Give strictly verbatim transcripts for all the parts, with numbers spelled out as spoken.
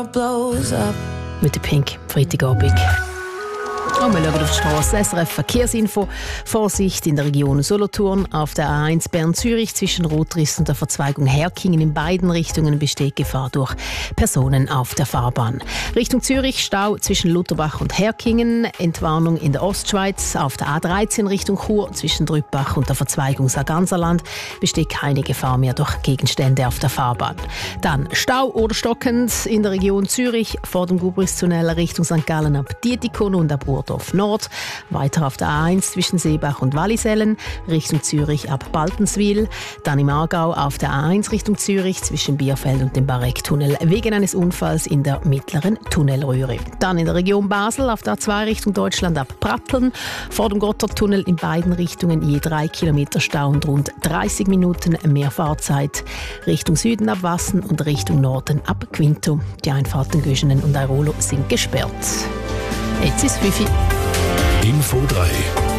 Mit der Pink, Freitagabend. Und wir schauen auf die Straße. S R F Verkehrsinfo. Vorsicht in der Region Solothurn. Auf der A eins Bern-Zürich zwischen Rotriss und der Verzweigung Herkingen in beiden Richtungen besteht Gefahr durch Personen auf der Fahrbahn. Richtung Zürich Stau zwischen Lutherbach und Herkingen. Entwarnung in der Ostschweiz. Auf der A dreizehn Richtung Chur zwischen Drüppach und der Verzweigung Sarganserland besteht keine Gefahr mehr durch Gegenstände auf der Fahrbahn. Dann Stau oder stockend in der Region Zürich vor dem Gubristunnel Richtung Sankt Gallen ab Dietikon und ab Urdorf Nord, weiter auf der A eins zwischen Seebach und Wallisellen, Richtung Zürich ab Baltenswil, dann im Aargau auf der A eins Richtung Zürich zwischen Bierfeld und dem Barecktunnel wegen eines Unfalls in der mittleren Tunnelröhre. Dann in der Region Basel auf der A zwei Richtung Deutschland ab Pratteln, vor dem Gotthardtunnel in beiden Richtungen je drei Kilometer Stau und rund dreißig Minuten mehr Fahrzeit, Richtung Süden ab Wassen und Richtung Norden ab Quinto. Die Einfahrten Göschenen und Airolo sind gesperrt. Jetzt ist fünf Uhr. Info drei.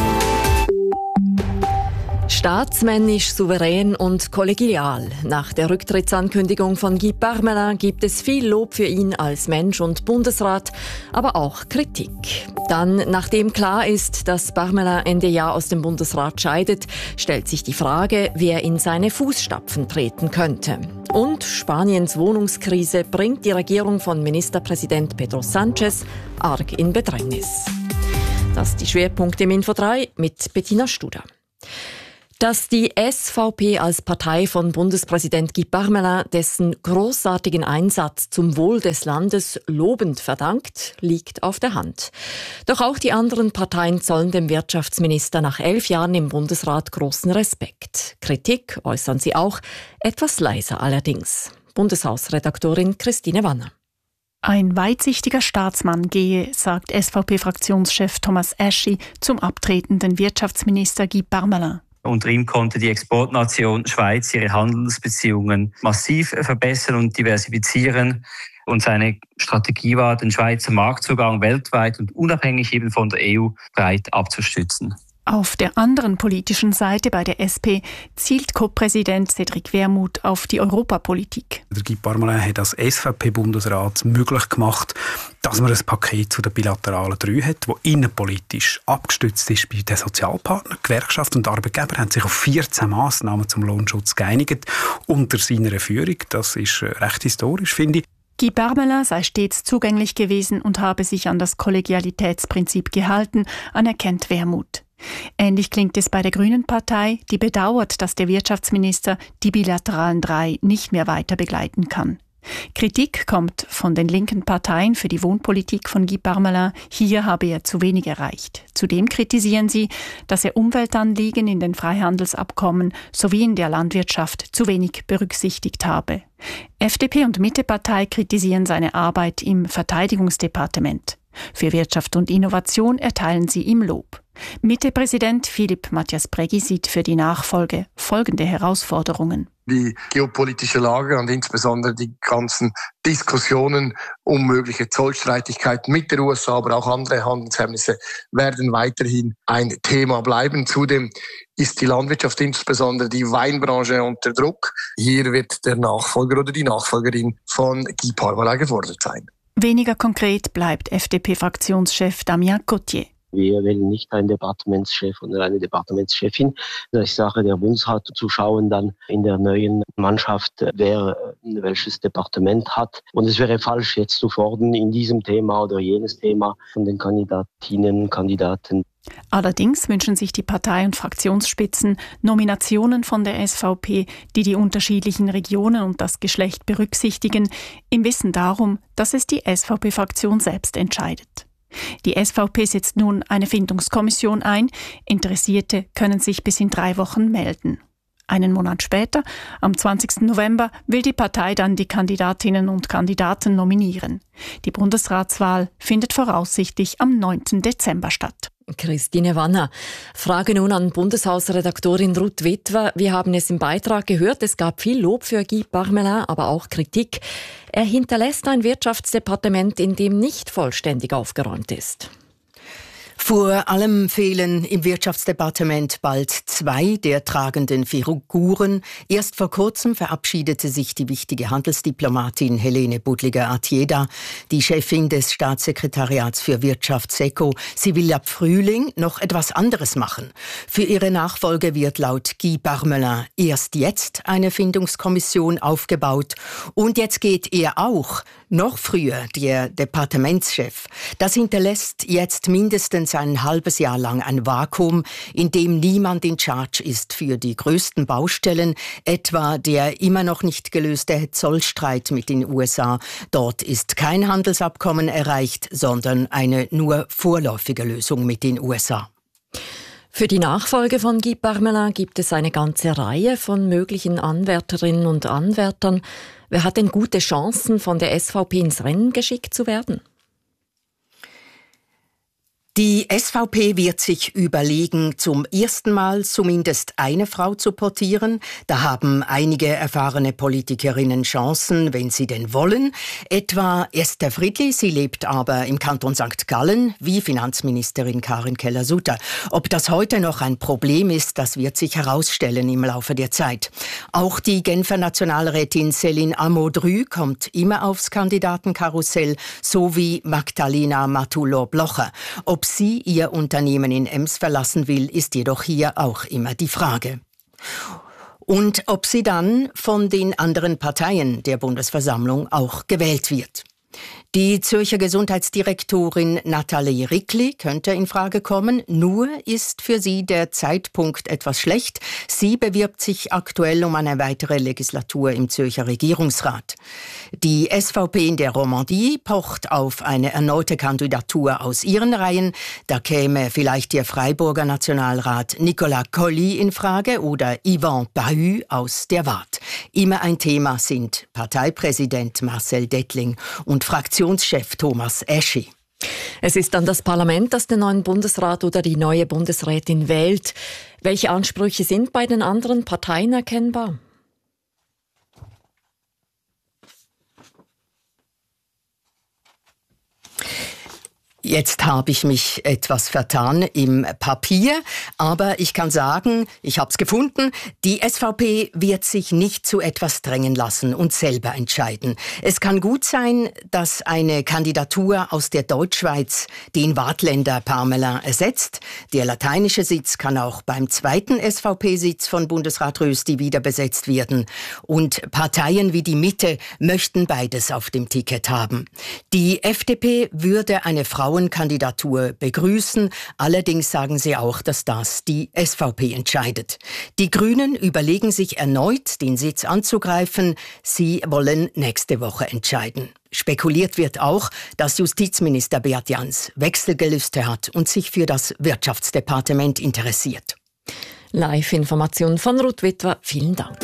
Staatsmännisch, souverän und kollegial. Nach der Rücktrittsankündigung von Guy Parmelin gibt es viel Lob für ihn als Mensch und Bundesrat, aber auch Kritik. Dann, nachdem klar ist, dass Parmelin Ende Jahr aus dem Bundesrat scheidet, stellt sich die Frage, wer in seine Fußstapfen treten könnte. Und Spaniens Wohnungskrise bringt die Regierung von Ministerpräsident Pedro Sánchez arg in Bedrängnis. Das sind die Schwerpunkte im Info drei mit Bettina Studer. Dass die S V P als Partei von Bundespräsident Guy Parmelin dessen großartigen Einsatz zum Wohl des Landes lobend verdankt, liegt auf der Hand. Doch auch die anderen Parteien zollen dem Wirtschaftsminister nach elf Jahren im Bundesrat großen Respekt. Kritik äußern sie auch, etwas leiser allerdings. Bundeshausredaktorin Christine Wanner. Ein weitsichtiger Staatsmann gehe, sagt S V P-Fraktionschef Thomas Aschi zum abtretenden Wirtschaftsminister Guy Parmelin. Unter ihm konnte die Exportnation Schweiz ihre Handelsbeziehungen massiv verbessern und diversifizieren. Und seine Strategie war, den Schweizer Marktzugang weltweit und unabhängig eben von der E U breit abzustützen. Auf der anderen politischen Seite bei der S P zielt Co-Präsident Cédric Wermuth auf die Europapolitik. Der Guy Parmelin hat als S V P-Bundesrat möglich gemacht, dass man ein Paket zu den bilateralen drei hat, das innenpolitisch abgestützt ist bei den Sozialpartnern. Gewerkschaft und Arbeitgeber haben sich auf vierzehn Massnahmen zum Lohnschutz geeinigt unter seiner Führung. Das ist recht historisch, finde ich. Guy Parmelin sei stets zugänglich gewesen und habe sich an das Kollegialitätsprinzip gehalten, anerkennt Wermuth. Ähnlich klingt es bei der Grünen Partei, die bedauert, dass der Wirtschaftsminister die bilateralen drei nicht mehr weiter begleiten kann. Kritik kommt von den linken Parteien für die Wohnpolitik von Guy Parmelin. Hier habe er zu wenig erreicht. Zudem kritisieren sie, dass er Umweltanliegen in den Freihandelsabkommen sowie in der Landwirtschaft zu wenig berücksichtigt habe. F D P und Mittepartei kritisieren seine Arbeit im Verteidigungsdepartement. Für Wirtschaft und Innovation erteilen sie ihm Lob. Mitte-Präsident Philippe Mathias Prägi sieht für die Nachfolge folgende Herausforderungen. Die geopolitische Lage und insbesondere die ganzen Diskussionen um mögliche Zollstreitigkeiten mit der U S A, aber auch andere Handelshemmnisse werden weiterhin ein Thema bleiben. Zudem ist die Landwirtschaft, insbesondere die Weinbranche, unter Druck. Hier wird der Nachfolger oder die Nachfolgerin von Guy Parmelin gefordert sein. Weniger konkret bleibt F D P-Fraktionschef Damien Gauthier. Wir wählen nicht einen Departementschef oder eine Departementschefin. Das ist Sache der Bundesrat zu schauen, dann in der neuen Mannschaft, wer welches Departement hat. Und es wäre falsch, jetzt zu fordern, in diesem Thema oder jenes Thema von den Kandidatinnen und Kandidaten. Allerdings wünschen sich die Partei- und Fraktionsspitzen Nominationen von der S V P, die die unterschiedlichen Regionen und das Geschlecht berücksichtigen, im Wissen darum, dass es die S V P-Fraktion selbst entscheidet. Die S V P setzt nun eine Findungskommission ein. Interessierte können sich bis in drei Wochen melden. Einen Monat später, am zwanzigsten November, will die Partei dann die Kandidatinnen und Kandidaten nominieren. Die Bundesratswahl findet voraussichtlich am neunten Dezember statt. Christine Wanner. Frage nun an Bundeshausredaktorin Ruth Witwer. Wir haben es im Beitrag gehört, es gab viel Lob für Guy Parmelin, aber auch Kritik. Er hinterlässt ein Wirtschaftsdepartement, in dem nicht vollständig aufgeräumt ist. Vor allem fehlen im Wirtschaftsdepartement bald zwei der tragenden Figuren. Erst vor kurzem verabschiedete sich die wichtige Handelsdiplomatin Helene Budliger-Artieda, die Chefin des Staatssekretariats für Wirtschaft SECO. Sie will ab Frühling noch etwas anderes machen. Für ihre Nachfolge wird laut Guy Parmelin erst jetzt eine Findungskommission aufgebaut. Und jetzt geht er auch noch früher, der Departementschef. Das hinterlässt jetzt mindestens ein halbes Jahr lang ein Vakuum, in dem niemand in Charge ist für die größten Baustellen, etwa der immer noch nicht gelöste Zollstreit mit den U S A. Dort ist kein Handelsabkommen erreicht, sondern eine nur vorläufige Lösung mit den U S A. Für die Nachfolge von Guy Parmelin gibt es eine ganze Reihe von möglichen Anwärterinnen und Anwärtern. Wer hat denn gute Chancen, von der S V P ins Rennen geschickt zu werden? Die S V P wird sich überlegen, zum ersten Mal zumindest eine Frau zu portieren. Da haben einige erfahrene Politikerinnen Chancen, wenn sie denn wollen. Etwa Esther Friedli, sie lebt aber im Kanton Sankt Gallen, wie Finanzministerin Karin Keller-Sutter. Ob das heute noch ein Problem ist, das wird sich herausstellen im Laufe der Zeit. Auch die Genfer Nationalrätin Céline Amodru kommt immer aufs Kandidatenkarussell, sowie Magdalena Matullo-Blocher. Ob sie ihr Unternehmen in Ems verlassen will, ist jedoch hier auch immer die Frage. Und ob sie dann von den anderen Parteien der Bundesversammlung auch gewählt wird. Die Zürcher Gesundheitsdirektorin Nathalie Rickli könnte in Frage kommen, nur ist für sie der Zeitpunkt etwas schlecht. Sie bewirbt sich aktuell um eine weitere Legislatur im Zürcher Regierungsrat. Die S V P in der Romandie pocht auf eine erneute Kandidatur aus ihren Reihen. Da käme vielleicht ihr Freiburger Nationalrat Nicolas Colli in Frage oder Yvan Bahut aus der Waadt. Immer ein Thema sind Parteipräsident Marcel Dettling und Fraktionschef Thomas Eschi. Es ist dann das Parlament, das den neuen Bundesrat oder die neue Bundesrätin wählt. Welche Ansprüche sind bei den anderen Parteien erkennbar? Jetzt habe ich mich etwas vertan im Papier, aber ich kann sagen, ich habe es gefunden, die S V P wird sich nicht zu etwas drängen lassen und selber entscheiden. Es kann gut sein, dass eine Kandidatur aus der Deutschschweiz den Waadtländer Parmelin ersetzt. Der lateinische Sitz kann auch beim zweiten S V P-Sitz von Bundesrat Rösti wieder besetzt werden. Und Parteien wie die Mitte möchten beides auf dem Ticket haben. Die F D P würde eine Frau Kandidatur begrüßen. Allerdings sagen sie auch, dass das die S V P entscheidet. Die Grünen überlegen sich erneut, den Sitz anzugreifen. Sie wollen nächste Woche entscheiden. Spekuliert wird auch, dass Justizminister Beat Jans Wechselgelüste hat und sich für das Wirtschaftsdepartement interessiert. Live-Information von Ruth Witwer. Vielen Dank.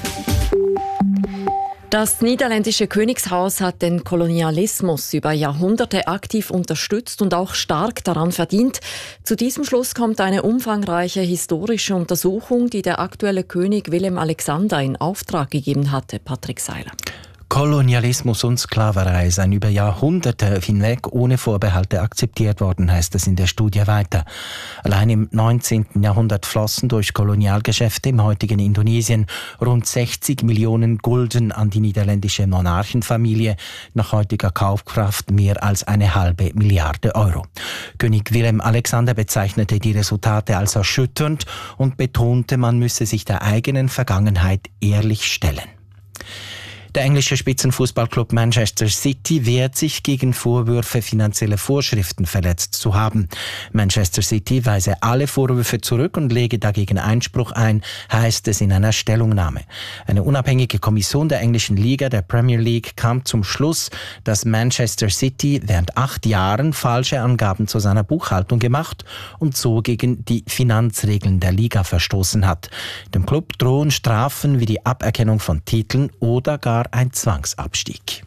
Das niederländische Königshaus hat den Kolonialismus über Jahrhunderte aktiv unterstützt und auch stark daran verdient. Zu diesem Schluss kommt eine umfangreiche historische Untersuchung, die der aktuelle König Willem Alexander in Auftrag gegeben hatte. Patrick Seiler. Kolonialismus und Sklaverei seien über Jahrhunderte hinweg ohne Vorbehalte akzeptiert worden, heißt es in der Studie weiter. Allein im neunzehnten Jahrhundert flossen durch Kolonialgeschäfte im heutigen Indonesien rund sechzig Millionen Gulden an die niederländische Monarchenfamilie, nach heutiger Kaufkraft mehr als eine halbe Milliarde Euro. König Willem Alexander bezeichnete die Resultate als erschütternd und betonte, man müsse sich der eigenen Vergangenheit ehrlich stellen. Der englische Spitzenfußballclub Manchester City wehrt sich gegen Vorwürfe, finanzielle Vorschriften verletzt zu haben. Manchester City weise alle Vorwürfe zurück und lege dagegen Einspruch ein, heißt es in einer Stellungnahme. Eine unabhängige Kommission der englischen Liga, der Premier League, kam zum Schluss, dass Manchester City während acht Jahren falsche Angaben zu seiner Buchhaltung gemacht und so gegen die Finanzregeln der Liga verstoßen hat. Dem Club drohen Strafen wie die Aberkennung von Titeln oder gar ein Zwangsabstieg.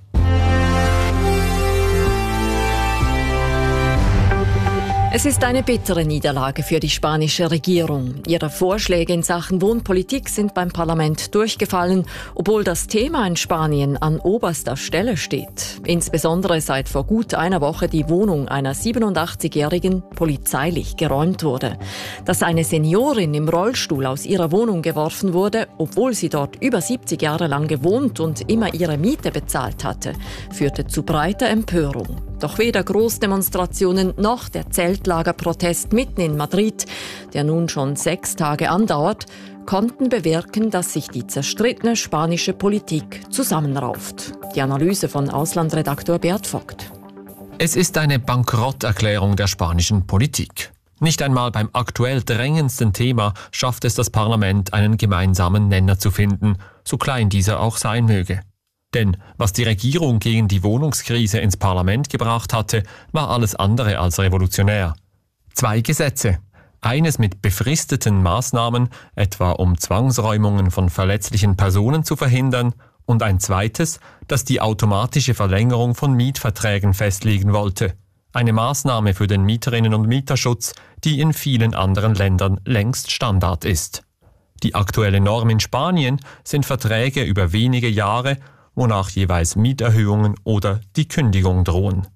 Es ist eine bittere Niederlage für die spanische Regierung. Ihre Vorschläge in Sachen Wohnpolitik sind beim Parlament durchgefallen, obwohl das Thema in Spanien an oberster Stelle steht. Insbesondere seit vor gut einer Woche die Wohnung einer siebenundachtzigjährigen polizeilich geräumt wurde. Dass eine Seniorin im Rollstuhl aus ihrer Wohnung geworfen wurde, obwohl sie dort über siebzig Jahre lang gewohnt und immer ihre Miete bezahlt hatte, führte zu breiter Empörung. Doch weder Großdemonstrationen noch der Zeltlagerprotest mitten in Madrid, der nun schon sechs Tage andauert, konnten bewirken, dass sich die zerstrittene spanische Politik zusammenrauft. Die Analyse von Auslandredaktor Bert Vogt. Es ist eine Bankrotterklärung der spanischen Politik. Nicht einmal beim aktuell drängendsten Thema schafft es das Parlament, einen gemeinsamen Nenner zu finden, so klein dieser auch sein möge. Denn was die Regierung gegen die Wohnungskrise ins Parlament gebracht hatte, war alles andere als revolutionär. Zwei Gesetze. Eines mit befristeten Maßnahmen, etwa um Zwangsräumungen von verletzlichen Personen zu verhindern, und ein zweites, das die automatische Verlängerung von Mietverträgen festlegen wollte. Eine Maßnahme für den Mieterinnen- und Mieterschutz, die in vielen anderen Ländern längst Standard ist. Die aktuelle Norm in Spanien sind Verträge über wenige Jahre, wonach jeweils Mieterhöhungen oder die Kündigung drohen.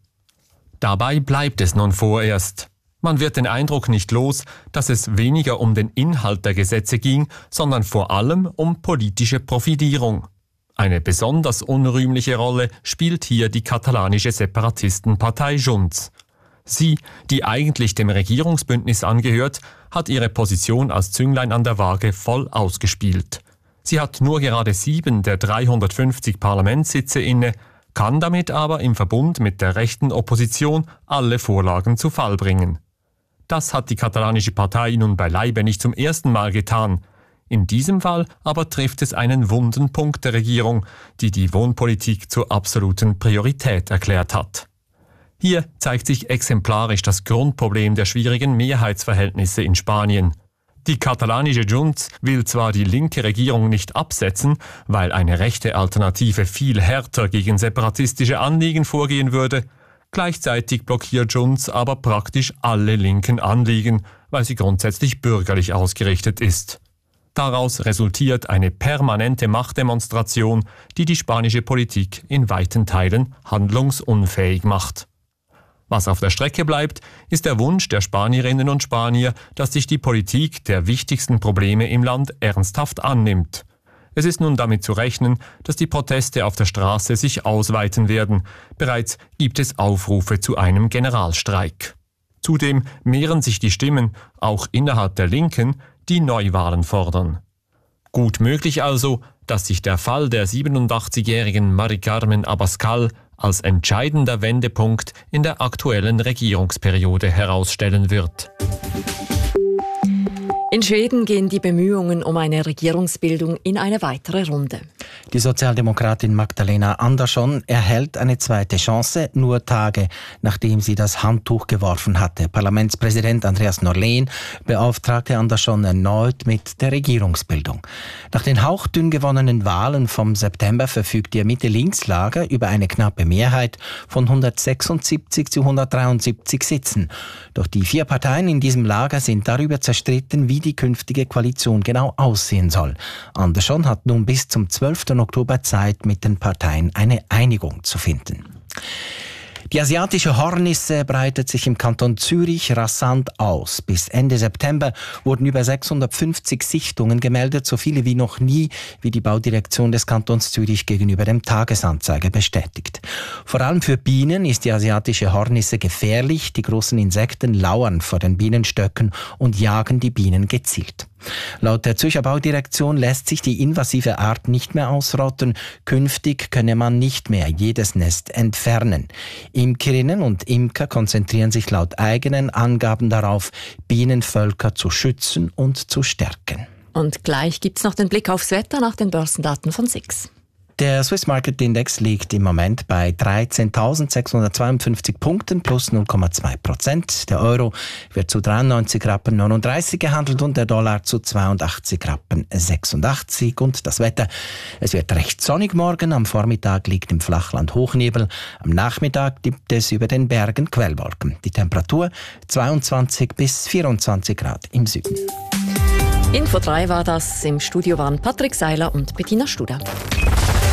Dabei bleibt es nun vorerst. Man wird den Eindruck nicht los, dass es weniger um den Inhalt der Gesetze ging, sondern vor allem um politische Profilierung. Eine besonders unrühmliche Rolle spielt hier die katalanische Separatistenpartei Junts. Sie, die eigentlich dem Regierungsbündnis angehört, hat ihre Position als Zünglein an der Waage voll ausgespielt. Sie hat nur gerade sieben der dreihundertfünfzig Parlamentssitze inne, kann damit aber im Verbund mit der rechten Opposition alle Vorlagen zu Fall bringen. Das hat die katalanische Partei nun beileibe nicht zum ersten Mal getan. In diesem Fall aber trifft es einen wunden Punkt der Regierung, die die Wohnpolitik zur absoluten Priorität erklärt hat. Hier zeigt sich exemplarisch das Grundproblem der schwierigen Mehrheitsverhältnisse in Spanien. Die katalanische Junts will zwar die linke Regierung nicht absetzen, weil eine rechte Alternative viel härter gegen separatistische Anliegen vorgehen würde, gleichzeitig blockiert Junts aber praktisch alle linken Anliegen, weil sie grundsätzlich bürgerlich ausgerichtet ist. Daraus resultiert eine permanente Machtdemonstration, die die spanische Politik in weiten Teilen handlungsunfähig macht. Was auf der Strecke bleibt, ist der Wunsch der Spanierinnen und Spanier, dass sich die Politik der wichtigsten Probleme im Land ernsthaft annimmt. Es ist nun damit zu rechnen, dass die Proteste auf der Straße sich ausweiten werden. Bereits gibt es Aufrufe zu einem Generalstreik. Zudem mehren sich die Stimmen, auch innerhalb der Linken, die Neuwahlen fordern. Gut möglich also, dass sich der Fall der siebenundachtzigjährigen Mari Carmen Abascal als entscheidender Wendepunkt in der aktuellen Regierungsperiode herausstellen wird. In Schweden gehen die Bemühungen um eine Regierungsbildung in eine weitere Runde. Die Sozialdemokratin Magdalena Andersson erhält eine zweite Chance, nur Tage nachdem sie das Handtuch geworfen hatte. Parlamentspräsident Andreas Norlén beauftragte Andersson erneut mit der Regierungsbildung. Nach den hauchdünn gewonnenen Wahlen vom September verfügt ihr Mitte-Links-Lager über eine knappe Mehrheit von hundertsechsundsiebzig zu hundertdreiundsiebzig Sitzen. Doch die vier Parteien in diesem Lager sind darüber zerstritten, wie die künftige Koalition genau aussehen soll. Andersson hat nun bis zum zwölften Oktober Zeit, mit den Parteien eine Einigung zu finden. Die asiatische Hornisse breitet sich im Kanton Zürich rasant aus. Bis Ende September wurden über sechshundertfünfzig Sichtungen gemeldet, so viele wie noch nie, wie die Baudirektion des Kantons Zürich gegenüber dem Tagesanzeiger bestätigt. Vor allem für Bienen ist die asiatische Hornisse gefährlich. Die großen Insekten lauern vor den Bienenstöcken und jagen die Bienen gezielt. Laut der Zürcher Baudirektion lässt sich die invasive Art nicht mehr ausrotten. Künftig könne man nicht mehr jedes Nest entfernen. Imkerinnen und Imker konzentrieren sich laut eigenen Angaben darauf, Bienenvölker zu schützen und zu stärken. Und gleich gibt's noch den Blick aufs Wetter nach den Börsendaten von S I X. Der Swiss Market Index liegt im Moment bei dreizehntausendsechshundertzweiundfünfzig Punkten plus null Komma zwei Prozent. Der Euro wird zu dreiundneunzig Rappen neununddreißig gehandelt und der Dollar zu zweiundachtzig Rappen sechsundachtzig. Und das Wetter, es wird recht sonnig morgen. Am Vormittag liegt im Flachland Hochnebel. Am Nachmittag gibt es über den Bergen Quellwolken. Die Temperatur zweiundzwanzig bis vierundzwanzig Grad im Süden. Info drei war das. Im Studio waren Patrick Seiler und Bettina Studer.